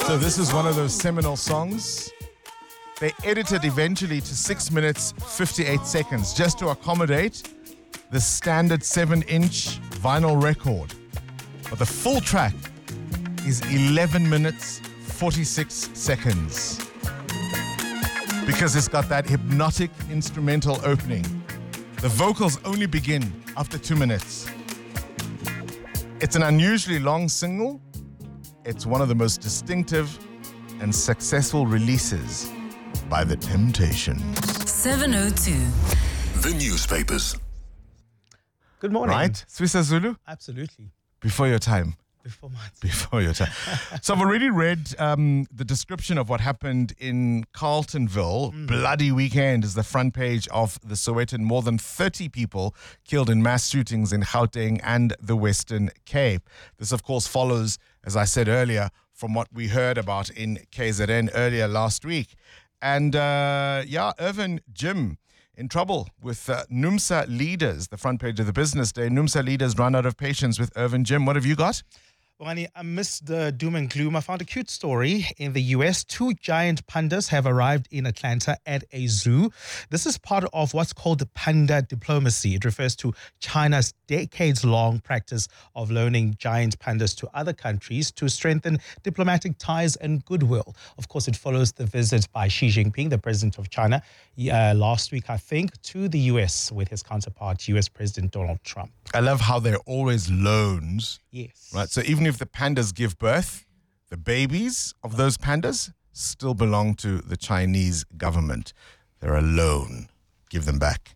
So this is one of those seminal songs. They edited eventually to 6 minutes, 58 seconds, just to accommodate the standard 7-inch vinyl record. But the full track is 11 minutes, 46 seconds. Because it's got that hypnotic instrumental opening. The vocals only begin after 2 minutes. It's an unusually long single. It's one of the most distinctive and successful releases by The Temptations. 702. The newspapers. Good morning. Right? Swisa Zulu? Absolutely. Before your time. Before your time. So I've already read the description of what happened in Carltonville. Bloody weekend is the front page of the Sowetan. More than 30 people killed in mass shootings in Gauteng and the Western Cape. This, of course, follows, as I said earlier, from what we heard about in KZN earlier last week. And Irvin Jim in trouble with NUMSA leaders. The front page of the Business Day. NUMSA leaders run out of patience with Irvin Jim. What have you got? Well, amidst the doom and gloom, I found a cute story in the US. 2 giant pandas have arrived in Atlanta at a zoo. This is part of what's called panda diplomacy. It refers to China's decades-long practice of loaning giant pandas to other countries to strengthen diplomatic ties and goodwill. Of course, it follows the visit by Xi Jinping, the president of China, last week, I think, to the US with his counterpart, US President Donald Trump. I love how they're always loans. Yes. Right. So even if the pandas give birth, the babies of those pandas still belong to the Chinese government. They're a loan. Give them back.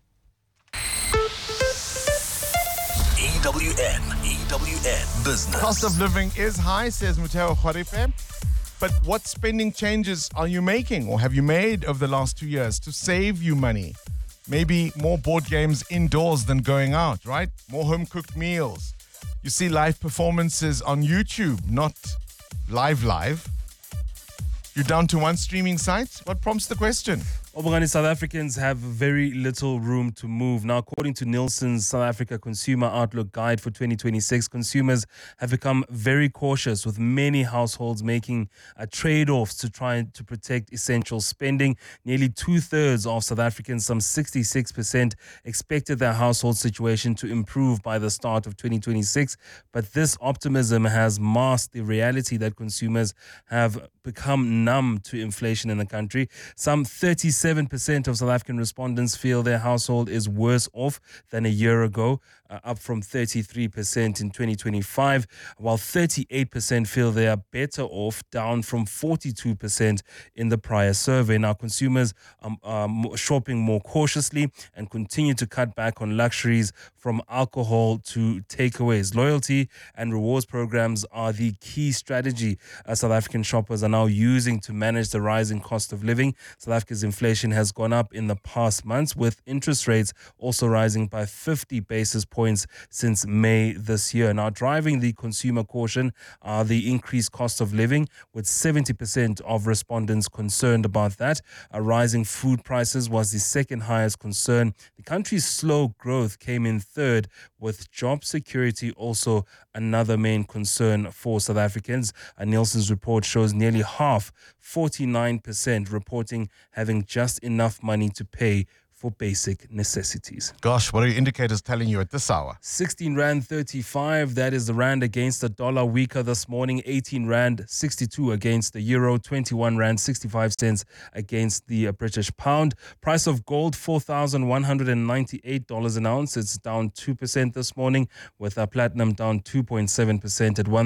EWN Business. Cost of living is high, says Muteo Khwaripe. But what spending changes are you making or have you made over the last 2 years to save you money? Maybe more board games indoors than going out, right? More home-cooked meals. You see live performances on YouTube, not live. You're down to one streaming site? What prompts the question? Obongani, South Africans have very little room to move. Now, according to Nielsen's South Africa Consumer Outlook Guide for 2026, consumers have become very cautious, with many households making trade-offs to try to protect essential spending. Nearly 2/3 of South Africans, some 66%, expected their household situation to improve by the start of 2026. But this optimism has masked the reality that consumers have become numb to inflation in the country. Some 37% of South African respondents feel their household is worse off than a year ago, up from 33% in 2025, while 38% feel they are better off, down from 42% in the prior survey. Now, consumers are shopping more cautiously and continue to cut back on luxuries, from alcohol to takeaways. Loyalty and rewards programs are the key strategy South African shoppers are now using to manage the rising cost of living. South Africa's inflation has gone up in the past months, with interest rates also rising by 50 basis points since May this year. Now, driving the consumer caution are the increased cost of living, with 70% of respondents concerned about that. Rising food prices was the second highest concern. The country's slow growth came in third, with job security also another main concern for South Africans. Nielsen's report shows nearly half, 49%, reporting having just enough money to pay for basic necessities. Gosh, what are your indicators telling you at this hour? 16 Rand 35, that is the Rand against the dollar, weaker this morning. 18 Rand 62 against the euro, 21 Rand 65 cents against the British pound. Price of gold, $4,198 an ounce. It's down 2% this morning, with platinum down 2.7% at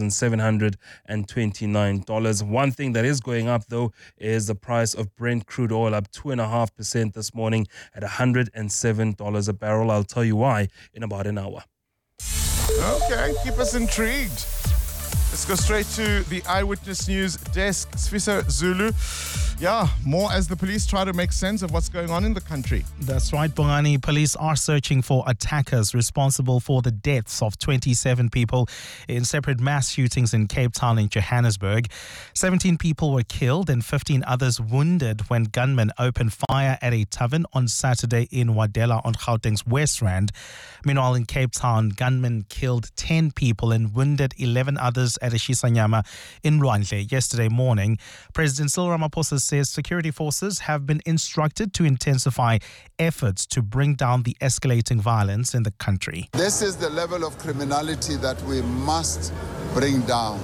$1,729. One thing that is going up, though, is the price of Brent crude oil, up 2.5% this morning at $107 a barrel. I'll tell you why in about an hour. Okay, keep us intrigued. Let's go straight to the Eyewitness News desk. Sfiso Zulu. Yeah, more as the police try to make sense of what's going on in the country. That's right, Bongani. Police are searching for attackers responsible for the deaths of 27 people in separate mass shootings in Cape Town and Johannesburg. 17 people were killed and 15 others wounded when gunmen opened fire at a tavern on Saturday in Wadela on Gauteng's West Rand. Meanwhile, in Cape Town, gunmen killed 10 people and wounded 11 others at Shisanyama in Lwandle yesterday morning. President Cyril Ramaphosa says security forces have been instructed to intensify efforts to bring down the escalating violence in the country. This is the level of criminality that we must bring down.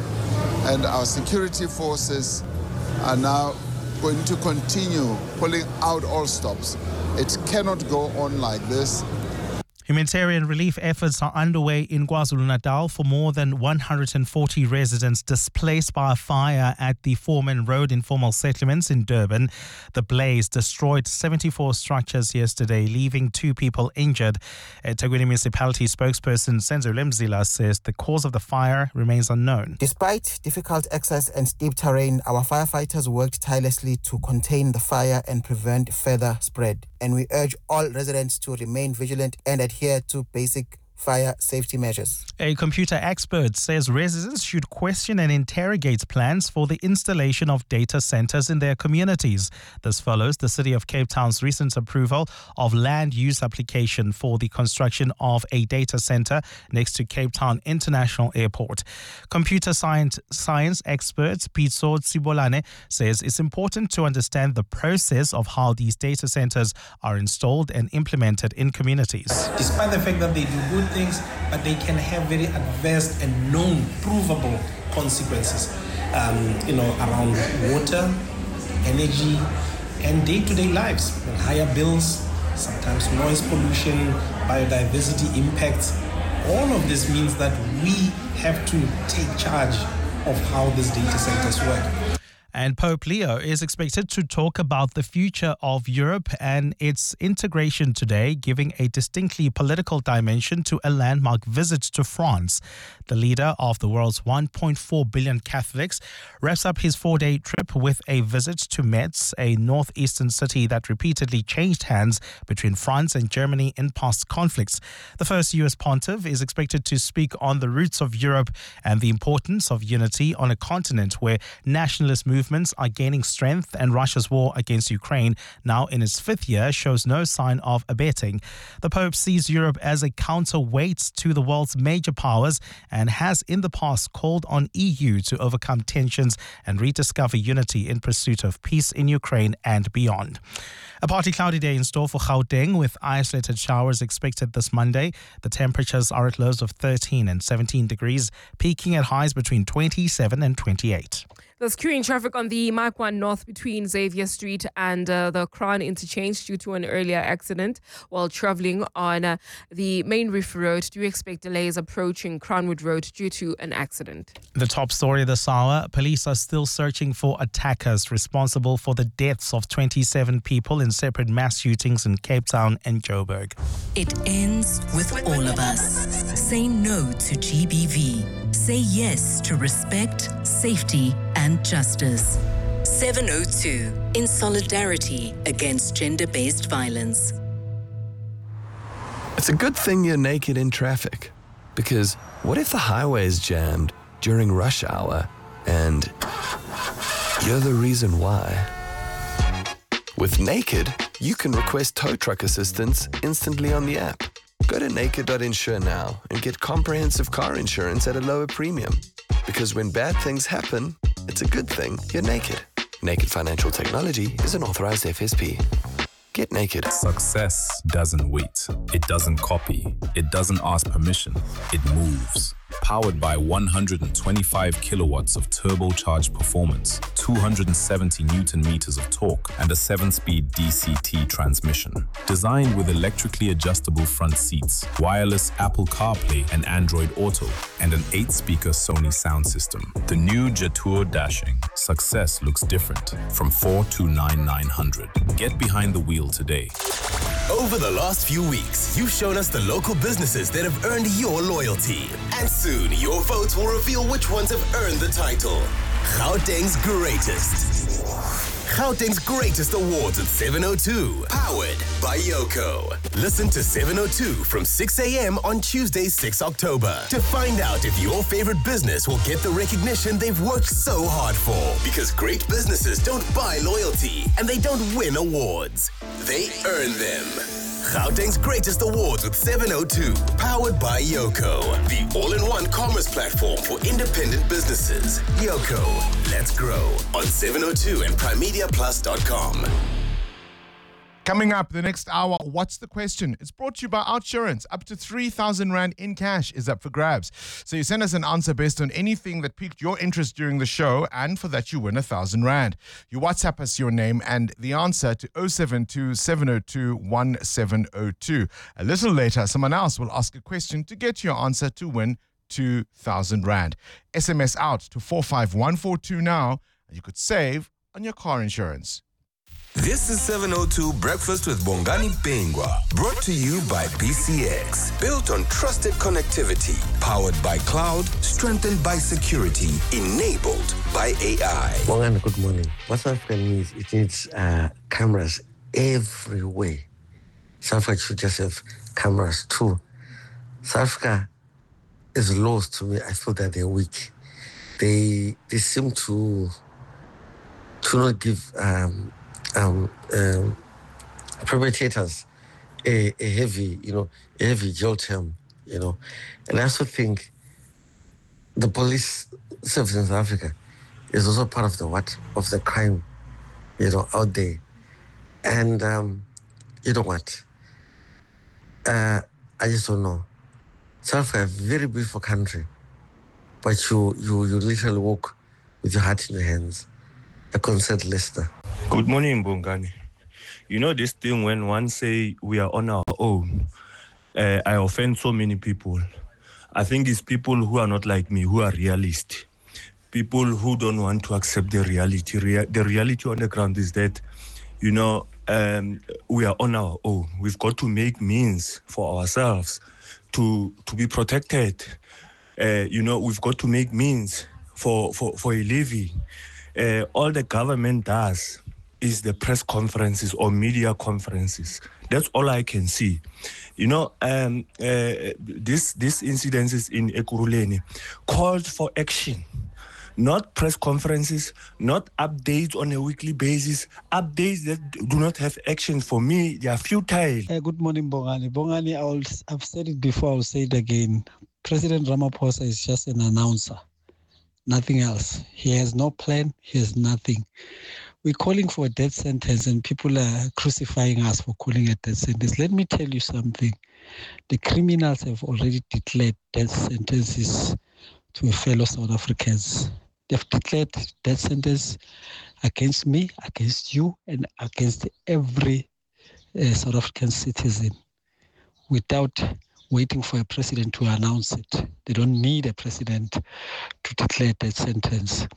And our security forces are now going to continue pulling out all stops. It cannot go on like this. Humanitarian relief efforts are underway in KwaZulu-Natal for more than 140 residents displaced by a fire at the Foreman Road informal settlements in Durban. The blaze destroyed 74 structures yesterday, leaving 2 people injured. eThekwini Municipality spokesperson Senzo Lemzila says the cause of the fire remains unknown. Despite difficult access and steep terrain, our firefighters worked tirelessly to contain the fire and prevent further spread. And we urge all residents to remain vigilant and adhere to basic fire safety measures. A computer expert says residents should question and interrogate plans for the installation of data centers in their communities. This follows the City of Cape Town's recent approval of land use application for the construction of a data center next to Cape Town International Airport. Computer science expert Pitso Tsibolane says it's important to understand the process of how these data centers are installed and implemented in communities. Despite the fact that they do good things, but they can have very adverse and known, provable consequences, around water, energy, and day-to-day lives. Higher bills, sometimes noise pollution, biodiversity impacts. All of this means that we have to take charge of how these data centers work. And Pope Leo is expected to talk about the future of Europe and its integration today, giving a distinctly political dimension to a landmark visit to France. The leader of the world's 1.4 billion Catholics wraps up his 4-day trip with a visit to Metz, a northeastern city that repeatedly changed hands between France and Germany in past conflicts. The first U.S. pontiff is expected to speak on the roots of Europe and the importance of unity on a continent where nationalist movements are gaining strength and Russia's war against Ukraine, now in its 5th year, shows no sign of abating. The Pope sees Europe as a counterweight to the world's major powers and has in the past called on EU to overcome tensions and rediscover unity in pursuit of peace in Ukraine and beyond. A partly cloudy day in store for Gauteng with isolated showers expected this Monday. The temperatures are at lows of 13 and 17 degrees, peaking at highs between 27 and 28. There's queuing traffic on the Mike 1 North between Xavier Street and the Crown Interchange due to an earlier accident. While travelling on the Main Reef Road, do expect delays approaching Crownwood Road due to an accident. The top story this hour, police are still searching for attackers responsible for the deaths of 27 people in separate mass shootings in Cape Town and Joburg. It ends with all of us. Say no to GBV. Say yes to respect, safety, and justice. 702, in solidarity against gender-based violence. It's a good thing you're naked in traffic, because what if the highway is jammed during rush hour and you're the reason why? With Naked, you can request tow truck assistance instantly on the app. Go to naked.insure now and get comprehensive car insurance at a lower premium. Because when bad things happen, it's a good thing you're naked. Naked Financial Technology is an authorized FSP. Get naked. Success doesn't wait. It doesn't copy. It doesn't ask permission. It moves. Powered by 125 kilowatts of turbocharged performance, 270 Newton meters of torque, and a 7-speed DCT transmission. Designed with electrically adjustable front seats, wireless Apple CarPlay and Android Auto, and an 8-speaker Sony sound system. The new Jetour Dashing. Success looks different from 429,900. Get behind the wheel today. Over the last few weeks, you've shown us the local businesses that have earned your loyalty. And soon, your votes will reveal which ones have earned the title. Gauteng's Greatest. Gauteng's Greatest Awards at 702. Powered by Yoko. Listen to 702 from 6 a.m. on Tuesday, 6 October to find out if your favorite business will get the recognition they've worked so hard for. Because great businesses don't buy loyalty and they don't win awards. They earn them. Gauteng's greatest awards with 702, powered by Yoko, the all-in-one commerce platform for independent businesses. Yoko, let's grow on 702 and primemediaplus.com. Coming up the next hour, what's the question? It's brought to you by OUTsurance. Up to 3,000 Rand in cash is up for grabs. So you send us an answer based on anything that piqued your interest during the show, and for that you win 1,000 Rand. You WhatsApp us your name and the answer to 072 702 1702. A little later, someone else will ask a question to get your answer to win 2,000 Rand. SMS out to 45142 now, and you could save on your car insurance. This is 702 Breakfast with Bongani Bengwa, brought to you by BCX. Built on trusted connectivity, powered by cloud, strengthened by security, enabled by AI. Bongani, good morning. What South Africa needs, it needs cameras everywhere. South Africa should just have cameras too. South Africa is lost to me. I feel that they're weak. They seem to not give perpetrators a heavy jail term, and I also think the police service in South Africa is also part of the crime, out there. And you know what? I just don't know. South Africa is a very beautiful country, but you literally walk with your heart in your hands. A concert listener. Good morning, Bongani. You know this thing when one say we are on our own, I offend so many people. I think it's people who are not like me, who are realist. People who don't want to accept the reality. The reality on the ground is that, we are on our own. We've got to make means for ourselves to be protected. We've got to make means for a living. All the government does is the press conferences or media conferences. That's all I can see. These incidences in Ekurhuleni called for action, not press conferences, not updates on a weekly basis. Updates that do not have action, for me, they are futile. Good morning, Bongani. Bongani, I've said it before, I'll say it again. President Ramaphosa is just an announcer. Nothing else. He has no plan. He has nothing. We're calling for a death sentence and people are crucifying us for calling a death sentence. Let me tell you something. The criminals have already declared death sentences to fellow South Africans. They've declared death sentence against me, against you, and against every South African citizen without waiting for a president to announce it. They don't need a president to declare that sentence.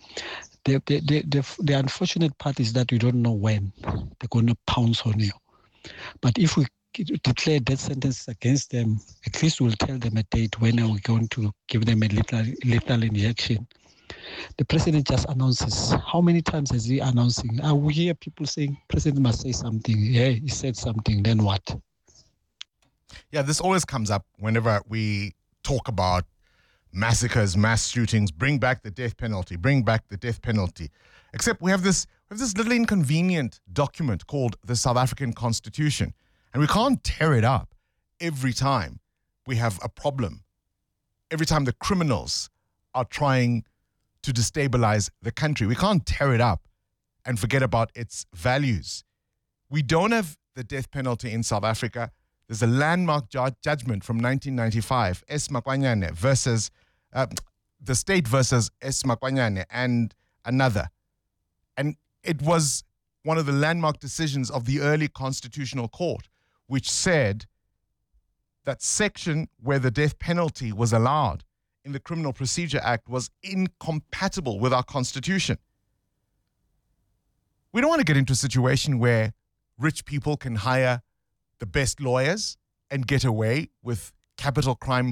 The unfortunate part is that we don't know when they're going to pounce on you. But if we declare death sentences against them, at least we'll tell them a date when are we going to give them a lethal injection. The president just announces. How many times is he announcing? We hear people saying, president must say something. Yeah, he said something, then what? Yeah, this always comes up whenever we talk about massacres, mass shootings, bring back the death penalty, bring back the death penalty. Except we have this little inconvenient document called the South African Constitution, and we can't tear it up every time we have a problem. Every time the criminals are trying to destabilize the country, we can't tear it up and forget about its values. We don't have the death penalty in South Africa. There's a landmark judgment from 1995, S. Makwanyane versus the state versus S. Makwanyane and another. And it was one of the landmark decisions of the early Constitutional Court, which said that section where the death penalty was allowed in the Criminal Procedure Act was incompatible with our Constitution. We don't want to get into a situation where rich people can hire the best lawyers and get away with capital crime,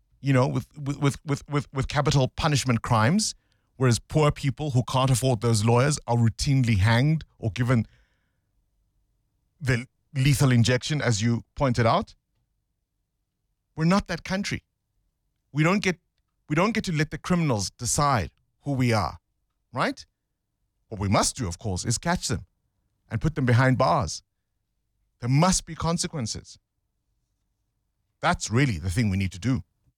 with capital punishment crimes, whereas poor people who can't afford those lawyers are routinely hanged or given the lethal injection, as you pointed out. We're not that country. We don't get to let the criminals decide who we are, right? What we must do, of course, is catch them and put them behind bars. There must be consequences. That's really the thing we need to do.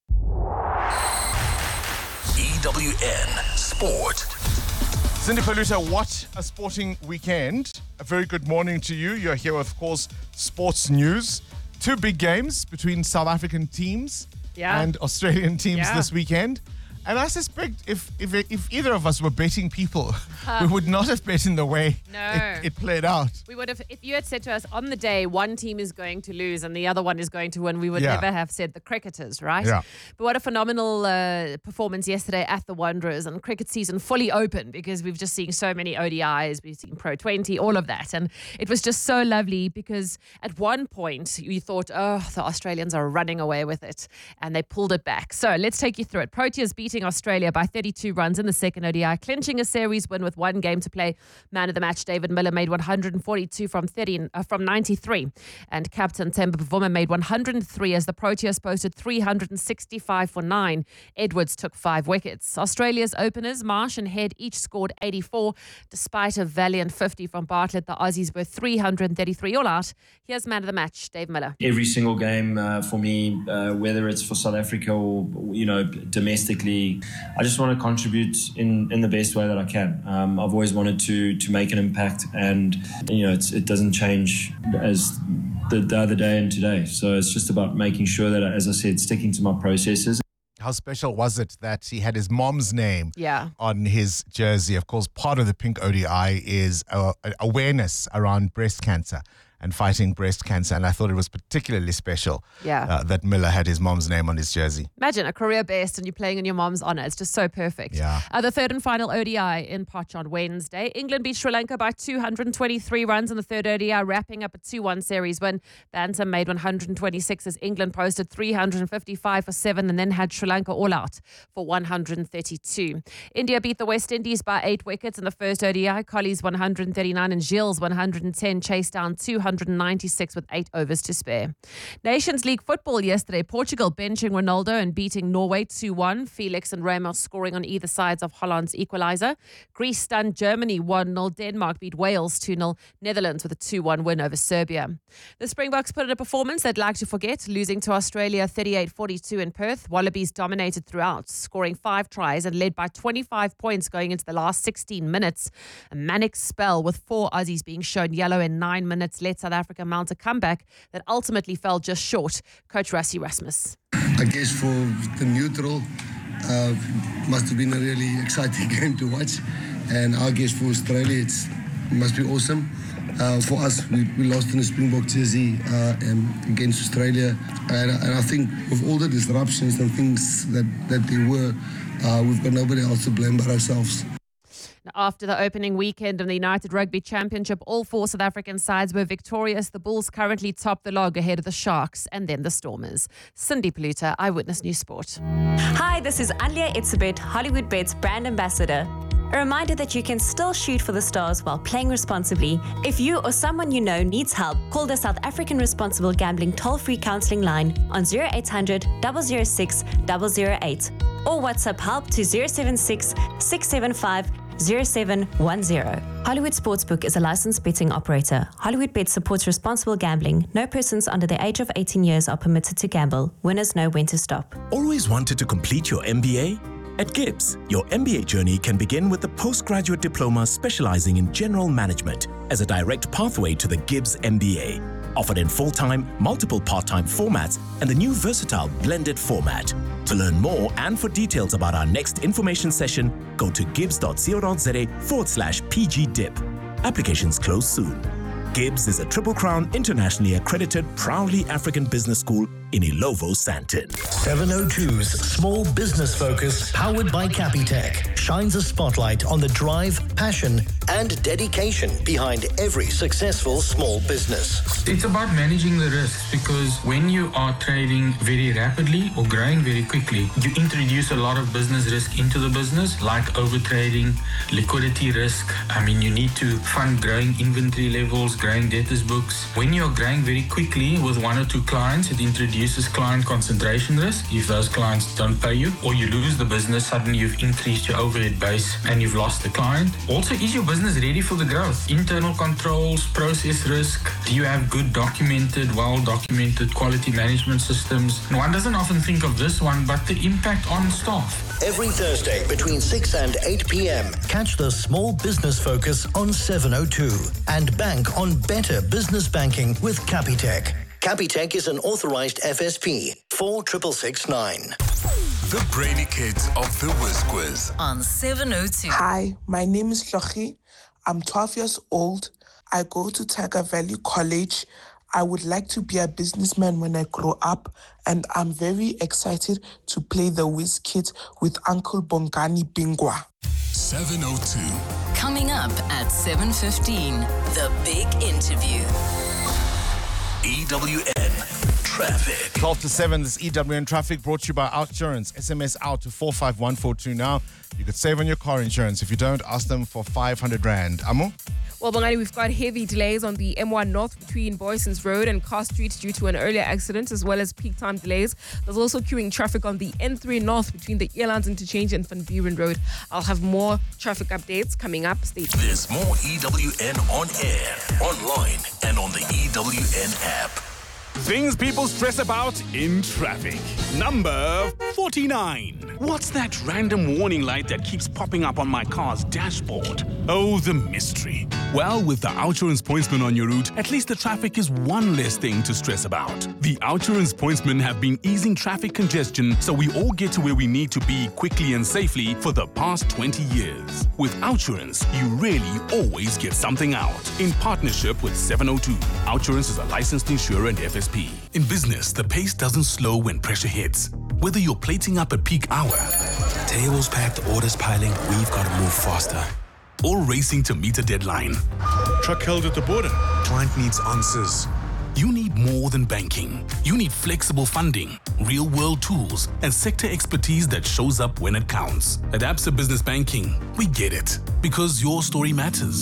EWN Sport. Cindy Paluta, what a sporting weekend. A very good morning to you. You're here with, of course, sports news. 2 big games between South African teams and Australian teams this weekend. And I suspect if either of us were betting people, we would not have bet in the way it played out. We would have, if you had said to us on the day, one team is going to lose and the other one is going to win, we would never have said the cricketers, right? Yeah. But what a phenomenal performance yesterday at the Wanderers, and cricket season fully open because we've just seen so many ODIs, we've seen Pro 20, all of that. And it was just so lovely because at one point you thought, oh, the Australians are running away with it, and they pulled it back. So let's take you through it. Proteas beating Australia by 32 runs in the second ODI, clinching a series win with 1 game to play. Man of the match David Miller made 142 from 93, and captain Themba Bavuma made 103 as the Proteas posted 365 for 9. Edwards took 5 wickets. Australia's openers Marsh and Head each scored 84 despite a valiant 50 from Bartlett. The Aussies were 333 all out. Here's man of the match Dave Miller. Every single game for me, whether it's for South Africa or domestically, I just want to contribute in the best way that I can. I've always wanted to make an impact, and it doesn't change as the other day and today. So it's just about making sure that, as I said, sticking to my processes. How special was it that he had his mom's name on his jersey? Of course, part of the Pink ODI is awareness around breast cancer and fighting breast cancer. And I thought it was particularly special that Miller had his mom's name on his jersey. Imagine a career best and you're playing in your mom's honour. It's just so perfect. Yeah. The third and final ODI in Poch on Wednesday. England beat Sri Lanka by 223 runs in the third ODI, wrapping up a 2-1 series win. Bantam made 126 as England posted 355 for 7 and then had Sri Lanka all out for 132. India beat the West Indies by 8 wickets in the first ODI. Collies 139 and Gilles 110 chased down 296 with 8 overs to spare. Nations League football yesterday. Portugal benching Ronaldo and beating Norway 2-1. Felix and Ramos scoring on either sides of Holland's equaliser. Greece stunned Germany 1-0. Denmark beat Wales 2-0. Netherlands with a 2-1 win over Serbia. The Springboks put in a performance they'd like to forget, losing to Australia 38-42 in Perth. Wallabies dominated throughout, scoring 5 tries and led by 25 points going into the last 16 minutes. A manic spell with 4 Aussies being shown yellow in 9 minutes let South Africa mount a comeback that ultimately fell just short. Coach Rassie Erasmus. I guess for the neutral, must have been a really exciting game to watch. And I guess for Australia, it must be awesome. For us, we lost in the Springbok jersey against Australia. And I think with all the disruptions and things that there were, we've got nobody else to blame but ourselves. After the opening weekend of the United Rugby Championship, all 4 South African sides were victorious. The Bulls currently top the log ahead of the Sharks and then the Stormers. Cindy Paluta, Eyewitness News Sport. Hi, this is Anlia Itzebet, Hollywood Bets brand ambassador. A reminder that you can still shoot for the stars while playing responsibly. If you or someone you know needs help, call the South African Responsible Gambling toll-free counselling line on 0800 006 008 or WhatsApp help to 076 675 0710. Hollywood Sportsbook is a licensed betting operator. Hollywood Bet supports responsible gambling. No persons under the age of 18 years are permitted to gamble. Winners know when to stop. Always wanted to complete your MBA? At GIBS, your MBA journey can begin with a postgraduate diploma specializing in general management as a direct pathway to the GIBS MBA. Offered in full-time, multiple part-time formats and the new versatile blended format. To learn more and for details about our next information session, go to gibs.co.za/PGDIP. Applications close soon. GIBS is a Triple Crown internationally accredited, proudly African business school in Ilovo, Sandton. 702's Small Business Focus, powered by Capitec, shines a spotlight on the drive, passion, and dedication behind every successful small business. It's about managing the risks, because when you are trading very rapidly or growing very quickly, you introduce a lot of business risk into the business, like overtrading, liquidity risk. You need to fund growing inventory levels, growing debtors books. When you're growing very quickly with 1 or 2 clients, it introduces reduces client concentration risk. If those clients don't pay you or you lose the business, suddenly you've increased your overhead base and you've lost the client. Also, is your business ready for the growth? Internal controls, process risk. Do you have good documented, well-documented quality management systems? And one doesn't often think of this one, but the impact on staff. Every Thursday between 6 and 8 p.m. Catch the Small Business Focus on 702 and bank on better business banking with Capitec. Capitec is an authorized FSP. 46669. The Brainy Kids of the Whiz Quiz on 702. Hi, my name is Lochi. I'm 12 years old. I go to Tiger Valley College. I would like to be a businessman when I grow up, and I'm very excited to play the Whiz Kids with Uncle Bongani Bingwa. 702. Coming up at 7:15, the big interview. EWN Traffic. 12 to 7, this EWN Traffic brought to you by Outsurance. SMS out to 45142 now. You could save on your car insurance. If you don't, ask them for 500 Rand. Amu? Well, Bongani, we've got heavy delays on the M1 North between Boysons Road and Car Street due to an earlier accident, as well as peak time delays. There's also queuing traffic on the N3 North between the Airlines Interchange and Van Buren Road. I'll have more traffic updates coming up. Stay tuned. There's more EWN on air, online, and on the EWN app. Things people stress about in traffic. Number 49. What's that random warning light that keeps popping up on my car's dashboard? Oh, the mystery. Well, with the Outsurance Pointsman on your route, at least the traffic is one less thing to stress about. The Outsurance Pointsmen have been easing traffic congestion so we all get to where we need to be quickly and safely for the past 20 years. With Outsurance, you really always get something out. In partnership with 702, Outsurance is a licensed insurer and FSP. In business, the pace doesn't slow when pressure hits. Whether you're plating up at peak hour, tables packed, orders piling, we've got to move faster, or racing to meet a deadline. Truck held at the border. Client needs answers. You need more than banking. You need flexible funding, real-world tools, and sector expertise that shows up when it counts. At Absa Business Banking, we get it, because your story matters.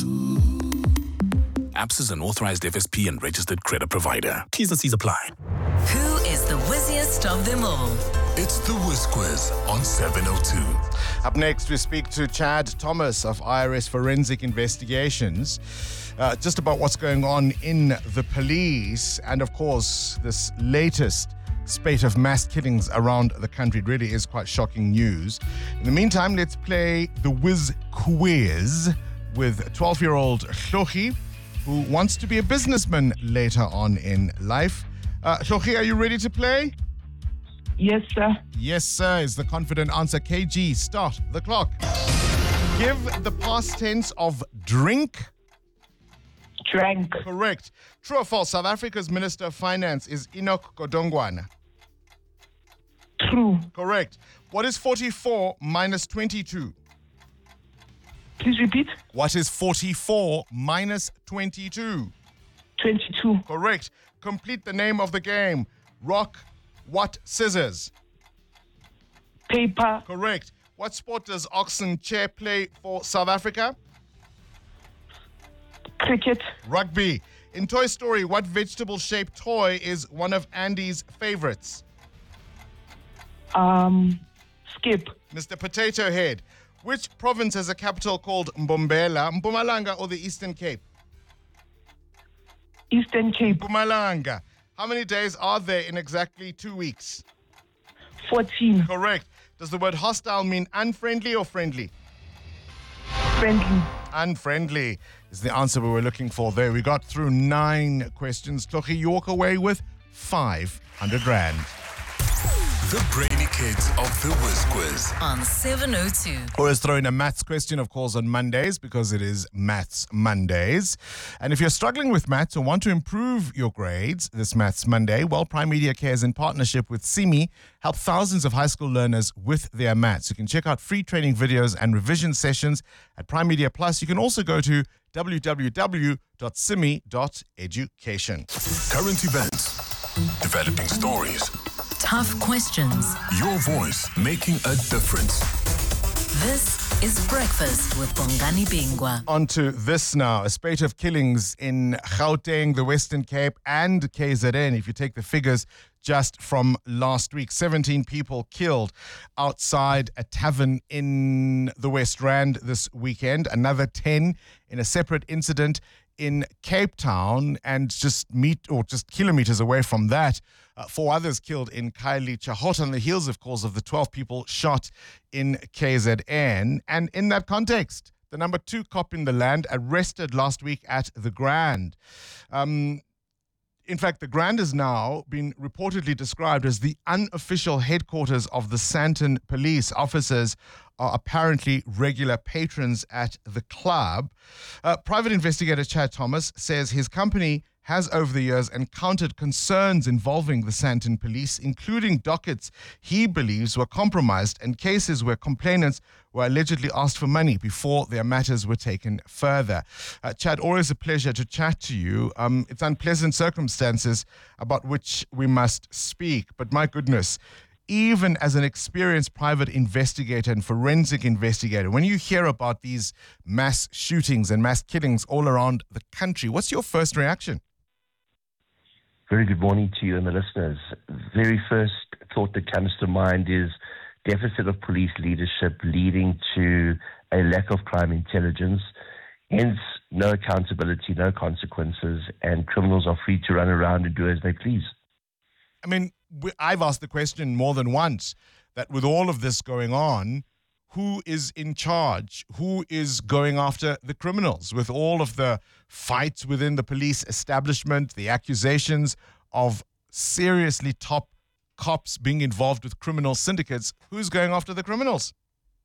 Absa is an authorized FSP and registered credit provider. T's and C's apply. Who is the whizziest of them all? It's the Whiz Quiz on 702. Up next, we speak to Chad Thomas of IRS Forensic Investigations, just about what's going on in the police and, of course, this latest spate of mass killings around the country. It really is quite shocking news. In the meantime, let's play the Whiz Quiz with 12-year-old Lochi, who wants to be a businessman later on in life. Lochi, are you ready to play? Yes, sir. Yes, sir, is the confident answer. KG, start the clock. Give the past tense of drink. Drank. Correct. True or false? South Africa's Minister of Finance is Enoch Godongwana. True. Correct. What is 44 minus 22? Please repeat. What is 44 minus 22? 22. Correct. Complete the name of the game. Rock, what, scissors? Paper. Correct. What sport does Oxen Chair play for South Africa? Cricket. Rugby. In Toy Story, what vegetable-shaped toy is one of Andy's favorites? Skip. Mr. Potato Head. Which province has a capital called Mbombela, Mpumalanga or the Eastern Cape? Eastern Cape. Mpumalanga. How many days are there in exactly 2 weeks? 14. Correct. Does the word hostile mean unfriendly or friendly? Friendly. Unfriendly is the answer we were looking for there. We got through 9 questions. Lochi, you walk away with 500 Rand. The Brainy Kids of the Whiz Quiz on 702. Always throw in a maths question, of course, on Mondays because it is Maths Mondays. And if you're struggling with maths or want to improve your grades this Maths Monday, well, Prime Media Cares in partnership with CIMI help thousands of high school learners with their maths. You can check out free training videos and revision sessions at Prime Media Plus. You can also go to www.cimi.education. Current events, developing stories, tough questions, your voice making a difference. This is Breakfast with Bongani Bingwa. On to this now. A spate of killings in Gauteng, the Western Cape, and KZN. If you take the figures, just from last week. 17 people killed outside a tavern in the West Rand this weekend. Another 10 in a separate incident in Cape Town, and just kilometers away from that, 4 others killed in Khayelitsha, hot on the heels, of course, of the 12 people shot in KZN. And in that context, the number 2 cop in the land arrested last week at the Grand. In fact, the Grand has now been reportedly described as the unofficial headquarters of the Sandton Police. Officers are apparently regular patrons at the club. Private investigator Chad Thomas says his company has over the years encountered concerns involving the Sandton Police, including dockets he believes were compromised and cases where complainants were allegedly asked for money before their matters were taken further. Chad, always a pleasure to chat to you. It's unpleasant circumstances about which we must speak, but my goodness, even as an experienced private investigator and forensic investigator, when you hear about these mass shootings and mass killings all around the country, what's your first reaction? Very good morning to you and the listeners. Very first thought that comes to mind is deficit of police leadership leading to a lack of crime intelligence, hence no accountability, no consequences, and criminals are free to run around and do as they please. I mean, I've asked the question more than once that with all of this going on, who is in charge? Who is going after the criminals? With all of the fights within the police establishment, the accusations of seriously top cops being involved with criminal syndicates, who's going after the criminals?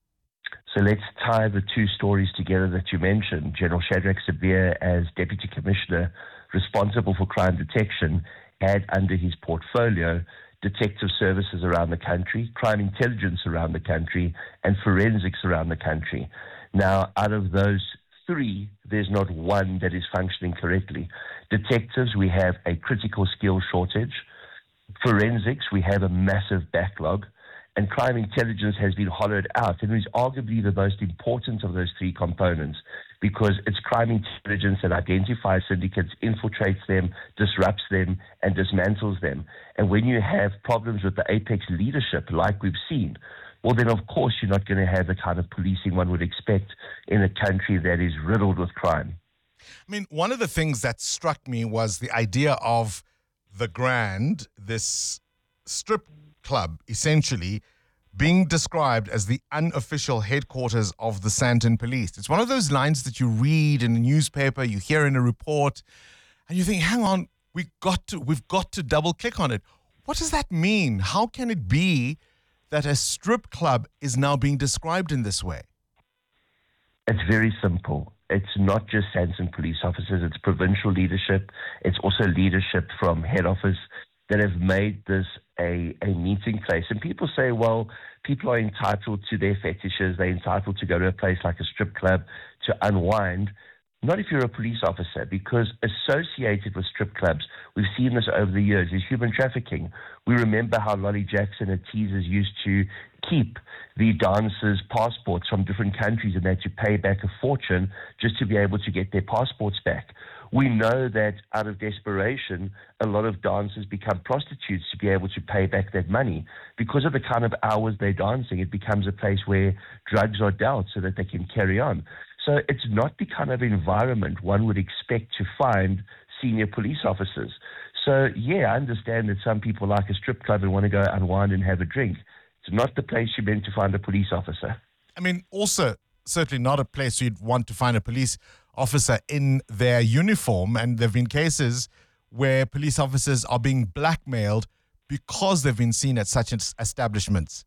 So let's tie the 2 stories together that you mentioned. General Shadrach Sabir, as Deputy Commissioner responsible for crime detection, had under his portfolio detective services around the country, crime intelligence around the country, and forensics around the country. Now, out of those 3, there's not one that is functioning correctly. Detectives, we have a critical skill shortage. Forensics, we have a massive backlog. And crime intelligence has been hollowed out, and is arguably the most important of those 3 components, because it's crime intelligence that identifies syndicates, infiltrates them, disrupts them, and dismantles them. And when you have problems with the apex leadership, like we've seen, well, then of course you're not going to have the kind of policing one would expect in a country that is riddled with crime. I mean, one of the things that struck me was the idea of the Grand, this strip club, essentially being described as the unofficial headquarters of the Sandton Police. It's one of those lines that you read in a newspaper, you hear in a report, and you think, hang on, we've got to double click on it. What does that mean? How can it be that a strip club is now being described in this way? It's very simple. It's not just Sandton police officers, it's provincial leadership. It's also leadership from head office that have made this a meeting place. And people say, well, people are entitled to their fetishes. They're entitled to go to a place like a strip club to unwind. Not if you're a police officer, because associated with strip clubs, we've seen this over the years, is human trafficking. We remember how Lolly Jackson and Teasers used to keep the dancers' passports from different countries, and they had to pay back a fortune just to be able to get their passports back. We know that out of desperation, a lot of dancers become prostitutes to be able to pay back that money. Because of the kind of hours they're dancing, it becomes a place where drugs are dealt so that they can carry on. So it's not the kind of environment one would expect to find senior police officers. So, yeah, I understand that some people like a strip club and want to go unwind and have a drink. It's not the place you're meant to find a police officer. I mean, also, certainly not a place you'd want to find a police officer in their uniform. And there have been cases where police officers are being blackmailed because they've been seen at such establishments.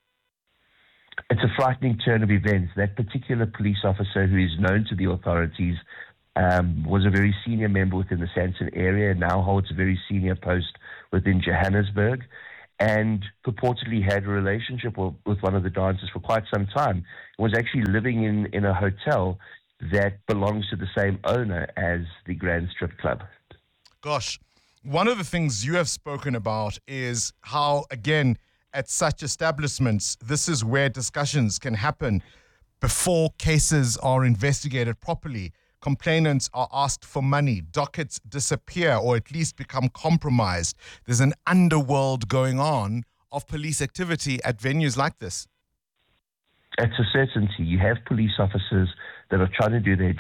It's a frightening turn of events. That particular police officer, who is known to the authorities, was a very senior member within the Sandton area and now holds a very senior post within Johannesburg, and purportedly had a relationship with one of the dancers for quite some time. Was actually living in a hotel that belongs to the same owner as the Grand Strip Club. Gosh, one of the things you have spoken about is how, again, at such establishments, this is where discussions can happen before cases are investigated properly. complainants are asked for money, dockets disappear or at least become compromised. There's an underworld going on of police activity at venues like this. It's a certainty. You have police officers that are trying to do their